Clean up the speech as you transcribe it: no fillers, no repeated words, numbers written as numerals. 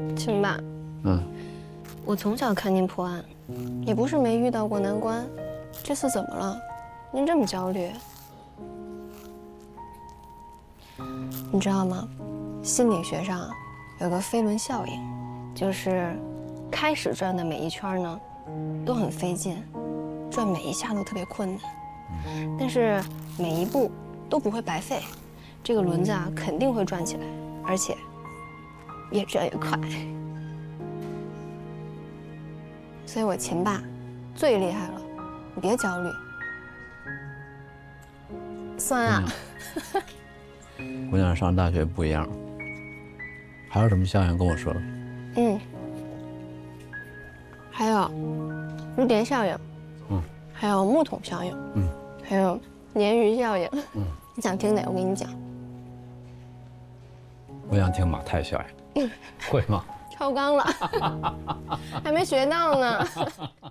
亲爸，我从小看您破案，也不是没遇到过难关，这次怎么了？您这么焦虑？你知道吗？心理学上有个飞轮效应，就是开始转的每一圈呢，都很费劲，转每一下都特别困难，但是每一步都不会白费，这个轮子啊肯定会转起来，而且越转越快。所以我秦爸最厉害了，你别焦虑。酸啊！ 姑娘上大学不一样，还有什么效应跟我说？ 还有蝴蝶效应，还有木桶效应，还有鲶鱼效应，你想听哪？我跟你讲。 我想听马太效应，会吗？ 超纲了，还没学到呢。